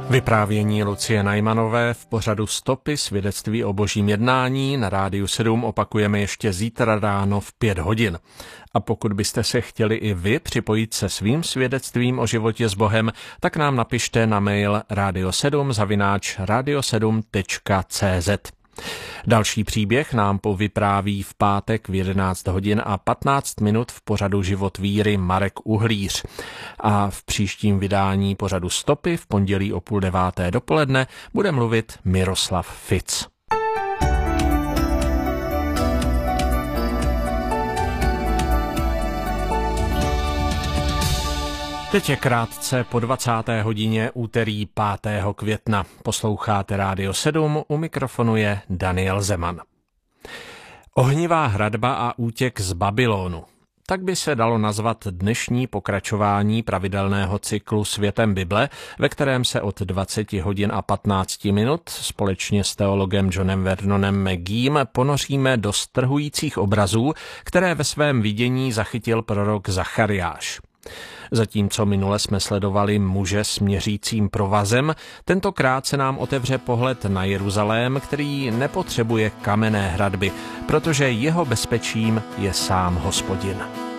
Vyprávění Lucie Najmanové v pořadu Stopy svědectví o božím jednání na Rádiu 7 opakujeme ještě zítra ráno v 5 hodin. A pokud byste se chtěli i vy připojit se svým svědectvím o životě s Bohem, tak nám napište na mail radio7@radio7.cz. Další příběh nám povypráví v pátek v 11 hodin a 15 minut v pořadu Život víry Marek Uhlíř. A v příštím vydání pořadu Stopy v pondělí o 8:30 dopoledne bude mluvit Miroslav Fic. Teď je krátce po 20. hodině úterý 5. května. Posloucháte Rádio 7, u mikrofonu je Daniel Zeman. Ohnivá hradba a útěk z Babylonu. Tak by se dalo nazvat dnešní pokračování pravidelného cyklu Světem Bible, ve kterém se od 20 hodin a 15 minut společně s teologem Johnem Vernonem McGeem ponoříme do strhujících obrazů, které ve svém vidění zachytil prorok Zachariáš. Zatímco minule jsme sledovali muže s měřícím provazem, tentokrát se nám otevře pohled na Jeruzalém, který nepotřebuje kamenné hradby, protože jeho bezpečím je sám Hospodin.